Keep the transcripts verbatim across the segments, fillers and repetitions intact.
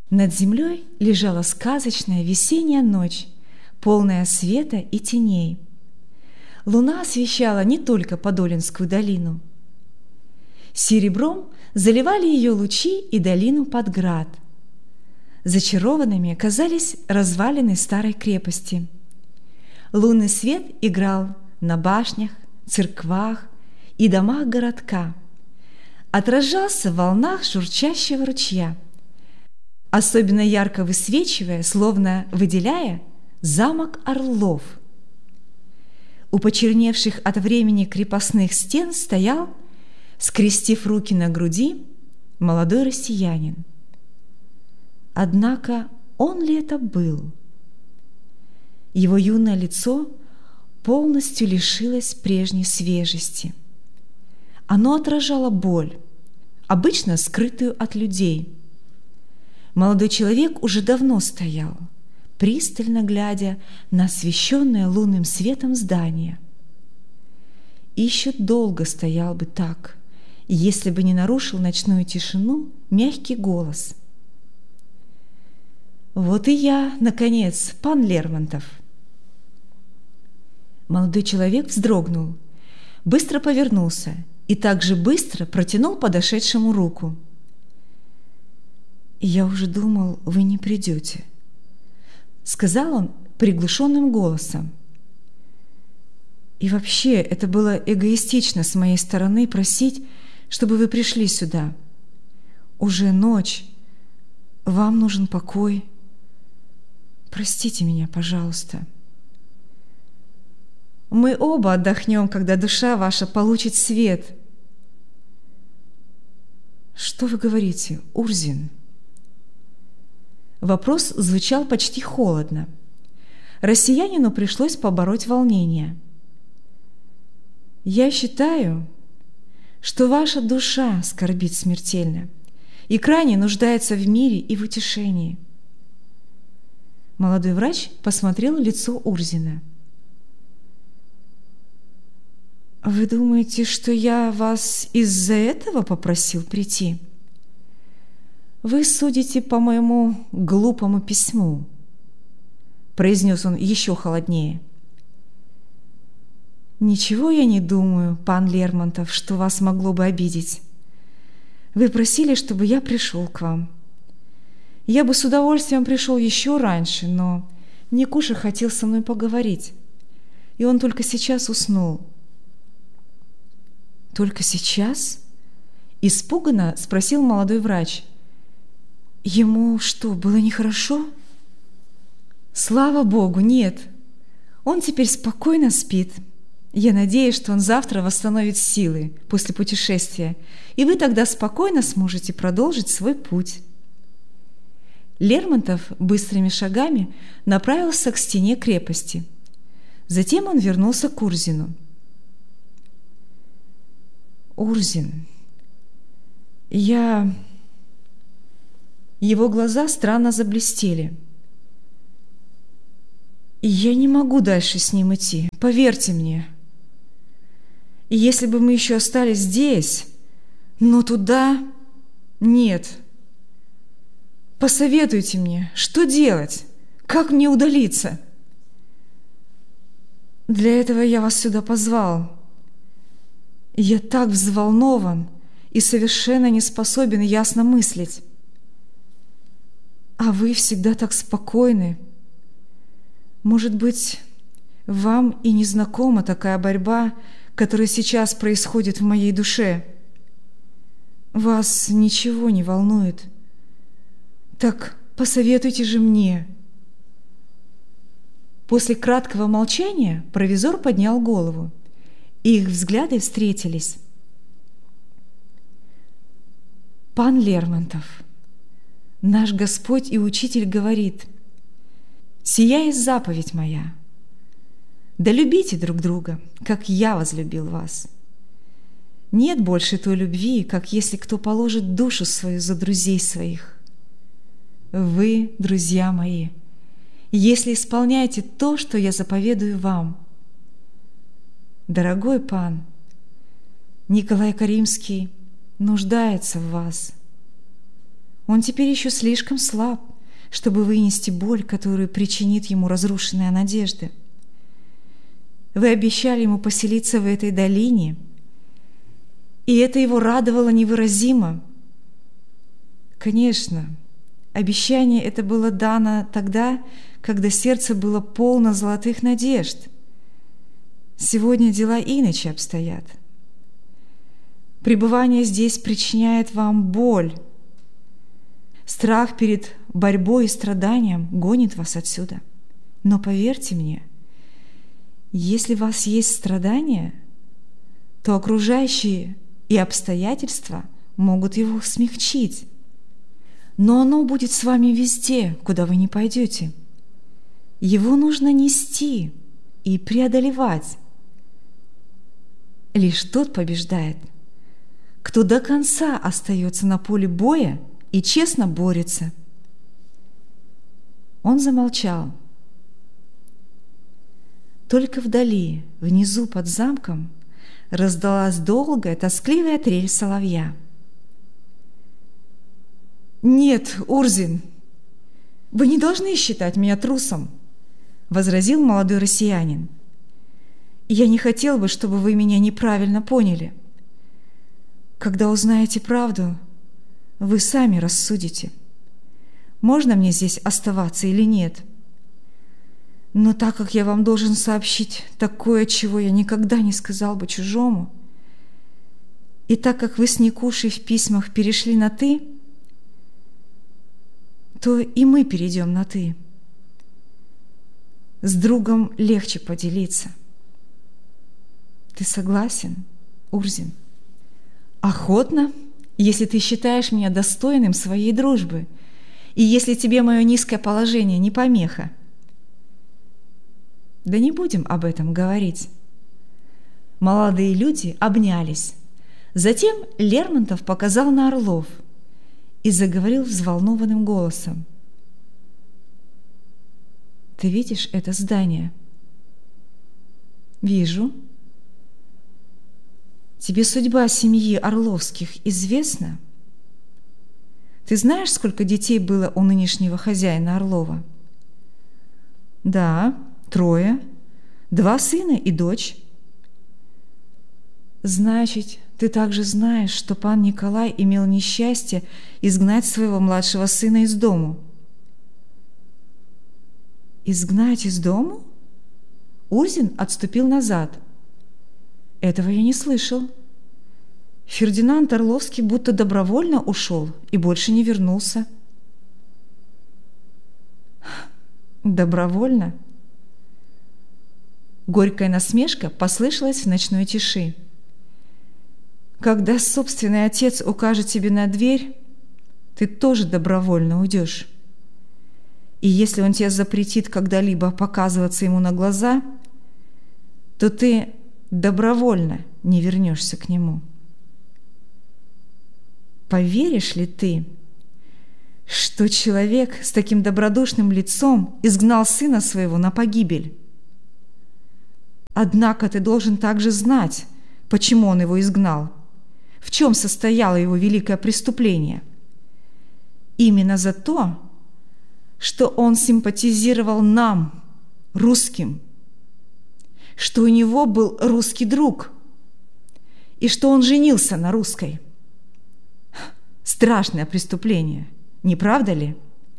Над землей лежала сказочная весенняя ночь, полная света и теней. Луна освещала не только Подолинскую долину. Серебром заливали ее лучи и долину под град. Зачарованными казались развалины старой крепости. Лунный свет играл на башнях, церквах и домах городка, отражался в волнах журчащего ручья, особенно ярко высвечивая, словно выделяя, замок Орлов. У почерневших от времени крепостных стен стоял, скрестив руки на груди, молодой россиянин. Однако он ли это был? Его юное лицо полностью лишилось прежней свежести. Оно отражало боль, обычно скрытую от людей. Молодой человек уже давно стоял, пристально глядя на освещенное лунным светом здание. И еще долго стоял бы так, если бы не нарушил ночную тишину мягкий голос. «Вот и я, наконец, пан Лермонтов!» Молодой человек вздрогнул, быстро повернулся и также быстро протянул подошедшему руку. «Я уже думал, вы не придете», — сказал он приглушенным голосом. «И вообще, это было эгоистично с моей стороны просить, чтобы вы пришли сюда. Уже ночь, вам нужен покой. Простите меня, пожалуйста». «Мы оба отдохнем, когда душа ваша получит свет». «Что вы говорите, Урзин?» Вопрос звучал почти холодно. Россиянину пришлось побороть волнение. «Я считаю, что ваша душа скорбит смертельно и крайне нуждается в мире и в утешении». Молодой врач посмотрел в лицо Урзина. «Вы думаете, что я вас из-за этого попросил прийти? Вы судите по моему глупому письму», — произнес он еще холоднее. «Ничего я не думаю, пан Лермонтов, что вас могло бы обидеть. Вы просили, чтобы я пришел к вам. Я бы с удовольствием пришел еще раньше, но Никуша хотел со мной поговорить, и он только сейчас уснул». «Только сейчас?» — испуганно спросил молодой врач. «Ему что, было нехорошо?» «Слава Богу, нет. Он теперь спокойно спит. Я надеюсь, что он завтра восстановит силы после путешествия, и вы тогда спокойно сможете продолжить свой путь». Лермонтов быстрыми шагами направился к стене крепости. Затем он вернулся к Урзину. «Урзин, я...» Его глаза странно заблестели. «Я не могу дальше с ним идти, поверьте мне. И если бы мы еще остались здесь, но туда... Нет. Посоветуйте мне, что делать, как мне удалиться?» «Для этого я вас сюда позвал. Я так взволнован и совершенно не способен ясно мыслить. А вы всегда так спокойны. Может быть, вам и не знакома такая борьба, которая сейчас происходит в моей душе. Вас ничего не волнует. Так посоветуйте же мне». После краткого молчания провизор поднял голову, и их взгляды встретились. «Пан Лермонтов, наш Господь и Учитель говорит: сия есть заповедь моя. Да любите друг друга, как я возлюбил вас. Нет больше той любви, как если кто положит душу свою за друзей своих. Вы, друзья мои, если исполняете то, что я заповедую вам. Дорогой пан, Николай Каримский нуждается в вас. Он теперь еще слишком слаб, чтобы вынести боль, которую причинит ему разрушенная надежда. Вы обещали ему поселиться в этой долине, и это его радовало невыразимо. Конечно, обещание это было дано тогда, когда сердце было полно золотых надежд. Сегодня дела иначе обстоят. Пребывание здесь причиняет вам боль. Страх перед борьбой и страданием гонит вас отсюда. Но поверьте мне, если у вас есть страдания, то окружающие и обстоятельства могут его смягчить. Но оно будет с вами везде, куда вы ни пойдете. Его нужно нести и преодолевать. Лишь тот побеждает, кто до конца остается на поле боя и честно борется. Он замолчал. Только вдали, внизу под замком, раздалась долгая, тоскливая трель соловья. «Нет, Урзин, вы не должны считать меня трусом», — возразил молодой россиянин. «Я не хотел бы, чтобы вы меня неправильно поняли. Когда узнаете правду, вы сами рассудите, можно мне здесь оставаться или нет. Но так как я вам должен сообщить такое, чего я никогда не сказал бы чужому, и так как вы с Никушей в письмах перешли на «ты», то и мы перейдем на «ты». С другом легче поделиться. Ты согласен, Урзин? Охотно, если ты считаешь меня достойным своей дружбы, и если тебе мое низкое положение не помеха. Да не будем об этом говорить. Молодые люди обнялись. Затем Лермонтов показал на орлов и заговорил взволнованным голосом. «Ты видишь это здание?» «Вижу». «Тебе судьба семьи Орловских известна? Ты знаешь, сколько детей было у нынешнего хозяина Орлова?» «Да, трое, два сына и дочь». «Значит, ты также знаешь, что пан Николай имел несчастье изгнать своего младшего сына из дому?» «Изгнать из дому?» Урзин отступил назад. «Этого я не слышал. Фердинанд Орловский будто добровольно ушел и больше не вернулся». «Добровольно?» Горькая насмешка послышалась в ночной тиши. «Когда собственный отец укажет тебе на дверь, ты тоже добровольно уйдешь. И если он тебе запретит когда-либо показываться ему на глаза, то ты добровольно не вернешься к нему. Поверишь ли ты, что человек с таким добродушным лицом изгнал сына своего на погибель? Однако ты должен также знать, почему он его изгнал, в чем состояло его великое преступление. Именно за то, что он симпатизировал нам, русским, что у него был русский друг и что он женился на русской. Страшное преступление, не правда ли?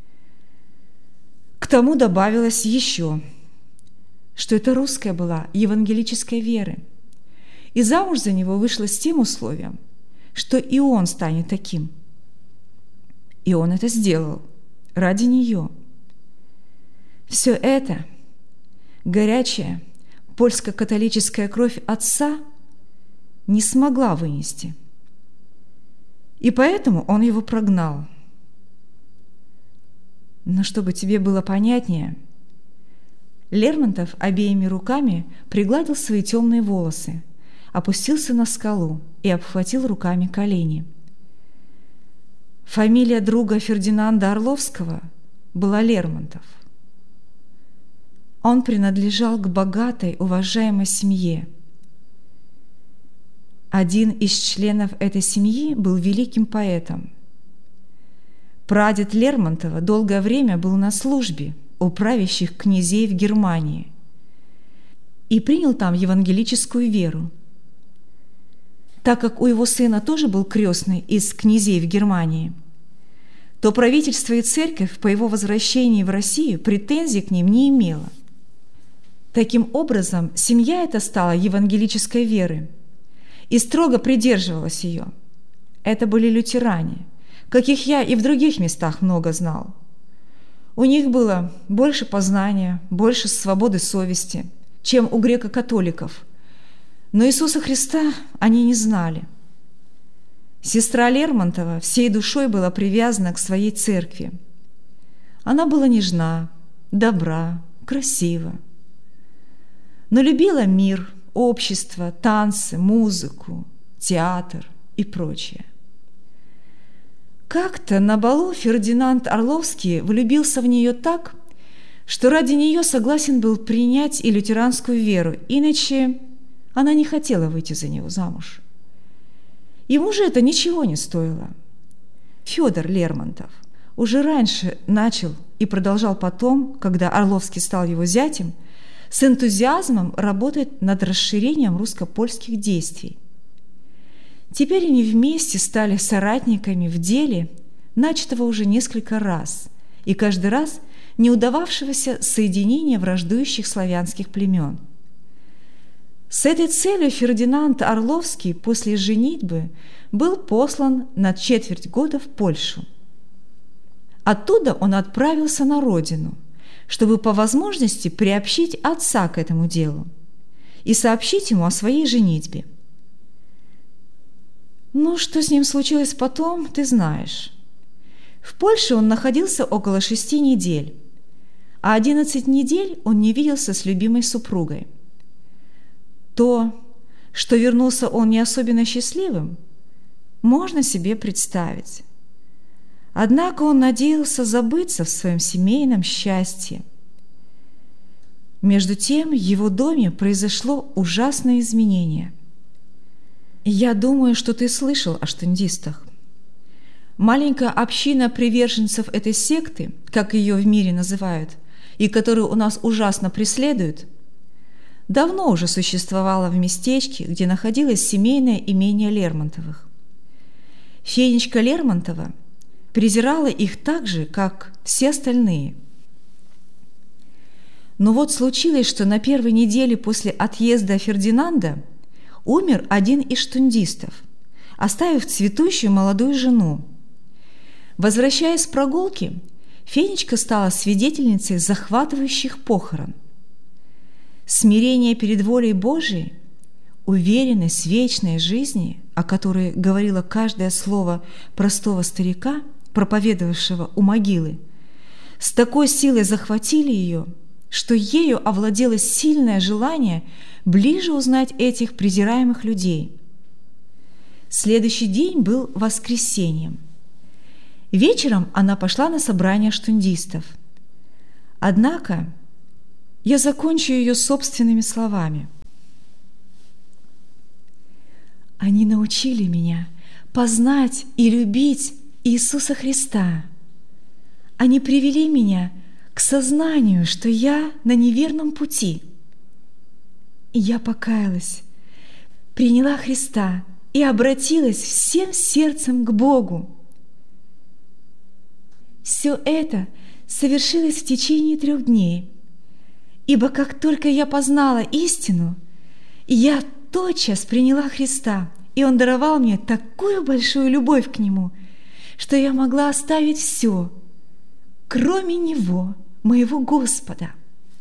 К тому добавилось еще, что эта русская была евангелической веры, и замуж за него вышла с тем условием, что и он станет таким. И он это сделал ради нее. Все это горячая польско-католическая кровь отца не смогла вынести, и поэтому он его прогнал. Но чтобы тебе было понятнее, Лермонтов обеими руками пригладил свои темные волосы, опустился на скалу и обхватил руками колени. Фамилия друга Фердинанда Орловского была Лермонтов. Он принадлежал к богатой, уважаемой семье. Один из членов этой семьи был великим поэтом. Прадед Лермонтова долгое время был на службе у правящих князей в Германии и принял там евангелическую веру. Так как у его сына тоже был крестный из князей в Германии, то правительство и церковь по его возвращении в Россию претензий к ним не имело. Таким образом, семья эта стала евангелической веры и строго придерживалась ее. Это были лютеране, каких я и в других местах много знал. У них было больше познания, больше свободы совести, чем у греко-католиков, но Иисуса Христа они не знали. Сестра Лермонтова всей душой была привязана к своей церкви. Она была нежна, добра, красива, но любила мир, общество, танцы, музыку, театр и прочее. Как-то на балу Фердинанд Орловский влюбился в нее так, что ради нее согласен был принять и лютеранскую веру, иначе она не хотела выйти за него замуж. Ему же это ничего не стоило. Федор Лермонтов уже раньше начал и продолжал потом, когда Орловский стал его зятем, с энтузиазмом работать над расширением русско-польских действий. Теперь они вместе стали соратниками в деле, начатого уже несколько раз, и каждый раз не удававшегося соединения враждующих славянских племен. С этой целью Фердинанд Орловский после женитьбы был послан на четверть года в Польшу. Оттуда он отправился на родину, чтобы по возможности приобщить отца к этому делу и сообщить ему о своей женитьбе. Ну, что с ним случилось потом, ты знаешь. В Польше он находился около шести недель, а одиннадцать недель он не виделся с любимой супругой. То, что вернулся он не особенно счастливым, можно себе представить. Однако он надеялся забыться в своем семейном счастье. Между тем в его доме произошло ужасное изменение. Я думаю, что ты слышал о штундистах. Маленькая община приверженцев этой секты, как ее в мире называют, и которую у нас ужасно преследуют, давно уже существовала в местечке, где находилось семейное имение Лермонтовых. Фенечка Лермонтова презирала их так же, как все остальные. Но вот случилось, что на первой неделе после отъезда Фердинанда умер один из штундистов, оставив цветущую молодую жену. Возвращаясь с прогулки, Фенечка стала свидетельницей захватывающих похорон. Смирение перед волей Божией, уверенность в вечной жизни, о которой говорило каждое слово простого старика, проповедовавшего у могилы, с такой силой захватили ее, что ею овладело сильное желание ближе узнать этих презираемых людей. Следующий день был воскресеньем. Вечером она пошла на собрание штундистов. Однако я закончу ее собственными словами. Они научили меня познать и любить Иисуса Христа. Они привели меня к сознанию, что я на неверном пути. И я покаялась, приняла Христа и обратилась всем сердцем к Богу. Все это совершилось в течение трех дней, ибо как только я познала истину, я тотчас приняла Христа, и Он даровал мне такую большую любовь к Нему, что я могла оставить все, кроме Него, моего Господа.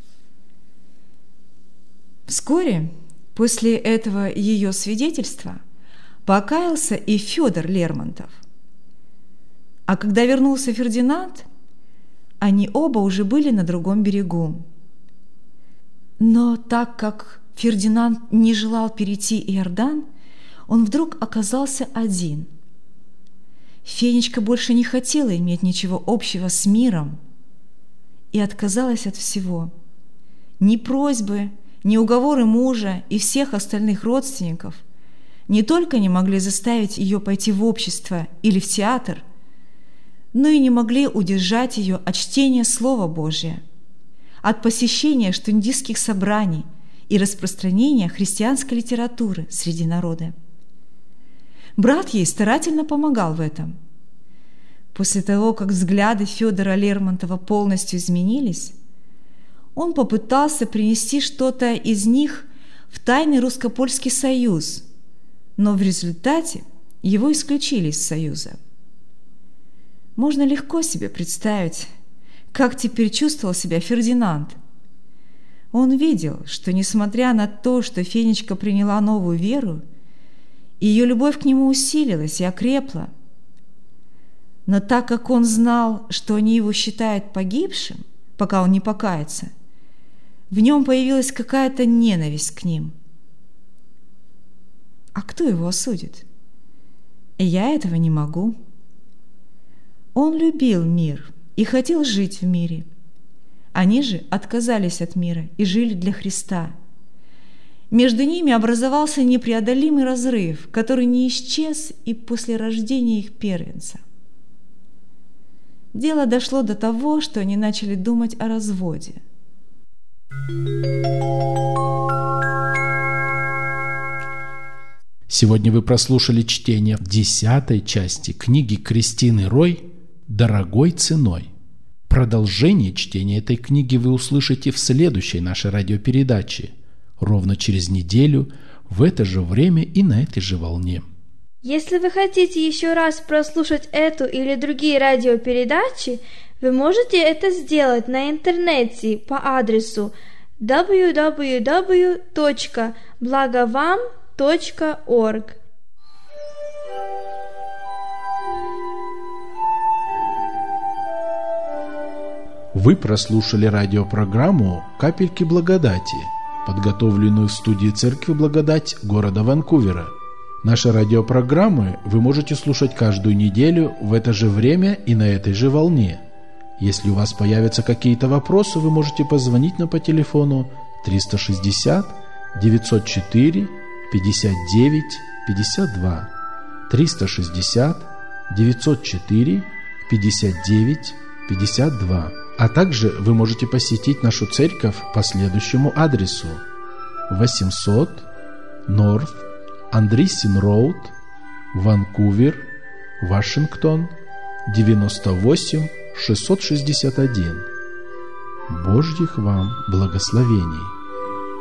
Вскоре после этого ее свидетельства покаялся и Федор Лермонтов. А когда вернулся Фердинанд, они оба уже были на другом берегу. Но так как Фердинанд не желал перейти Иордан, он вдруг оказался один. Фенечка больше не хотела иметь ничего общего с миром и отказалась от всего. Ни просьбы, ни уговоры мужа и всех остальных родственников не только не могли заставить ее пойти в общество или в театр, но и не могли удержать ее от чтения Слова Божия, от посещения штундистских собраний и распространения христианской литературы среди народа. Брат ей старательно помогал в этом. После того, как взгляды Федора Лермонтова полностью изменились, он попытался принести что-то из них в Тайный русско-польский союз, но в результате его исключили из союза. Можно легко себе представить, как теперь чувствовал себя Фердинанд. Он видел, что, несмотря на то, что Фенечка приняла новую веру, ее любовь к нему усилилась и окрепла. Но так как он знал, что они его считают погибшим, пока он не покается, в нем появилась какая-то ненависть к ним. А кто его осудит? Я этого не могу. Он любил мир и хотел жить в мире. Они же отказались от мира и жили для Христа. Между ними образовался непреодолимый разрыв, который не исчез и после рождения их первенца. Дело дошло до того, что они начали думать о разводе. Сегодня вы прослушали чтение десятой части книги Кристины Рой «Дорогой ценой». Продолжение чтения этой книги вы услышите в следующей нашей радиопередаче, ровно через неделю, в это же время и на этой же волне. Если вы хотите еще раз прослушать эту или другие радиопередачи, вы можете это сделать на интернете по адресу дабл ю дабл ю дабл ю точка благовам точка орг. Вы прослушали радиопрограмму «Капельки благодати», подготовленную в студии Церкви Благодать города Ванкувера. Наши радиопрограммы вы можете слушать каждую неделю в это же время и на этой же волне. Если у вас появятся какие-то вопросы, вы можете позвонить нам по телефону триста шестьдесят девятьсот четыре пятьдесят девять пятьдесят два, триста шестьдесят девятьсот четыре пятьдесят девять пятьдесят два. А также вы можете посетить нашу церковь по следующему адресу: восемьсот North Андрисин Роуд, Ванкувер, Вашингтон, девяносто восемь шестьсот шестьдесят один. Божьих вам благословений!